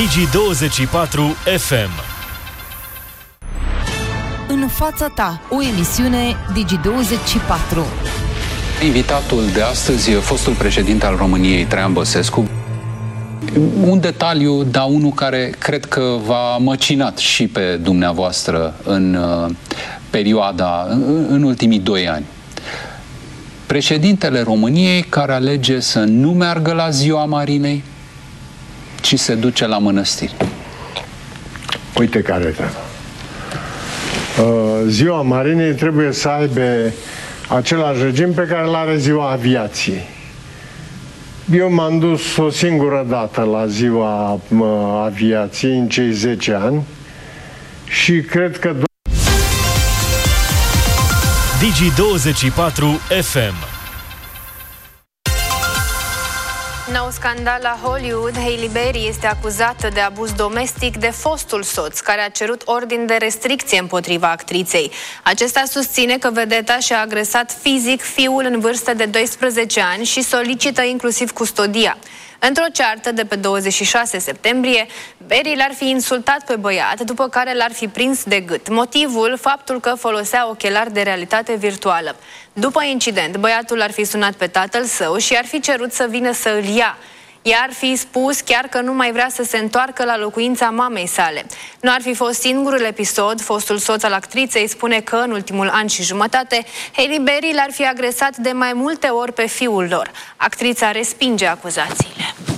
Digi24 FM. În fața ta, o emisiune Digi24. Invitatul de astăzi, fostul președinte al României, Traian Băsescu. Un detaliu, dar unul care cred că v-a măcinat și pe dumneavoastră în perioada, în ultimii 2 ani. Președintele României care alege să nu meargă la Ziua Marinei, ci se duce la mănăstiri. Uite care e treaba. Ziua Marinei trebuie să aibă același regim pe care îl are Ziua Aviației. Eu m-am dus o singură dată la Ziua Aviației în cei 10 ani și cred că... Digi24 FM. Nou scandal la Hollywood, Halle Berry este acuzată de abuz domestic de fostul soț, care a cerut ordin de restricție împotriva actriței. Acesta susține că vedeta și-a agresat fizic fiul în vârstă de 12 ani și solicită inclusiv custodia. Într-o ceartă de pe 26 septembrie, Berry l-ar fi insultat pe băiat, după care l-ar fi prins de gât. Motivul, faptul că folosea ochelari de realitate virtuală. După incident, băiatul ar fi sunat pe tatăl său și ar fi cerut să vină să îl ia. Ea ar fi spus chiar că nu mai vrea să se întoarcă la locuința mamei sale. Nu ar fi fost singurul episod. Fostul soț al actriței spune că în ultimul an și jumătate Halle Berry l-ar fi agresat de mai multe ori pe fiul lor. Actrița respinge acuzațiile.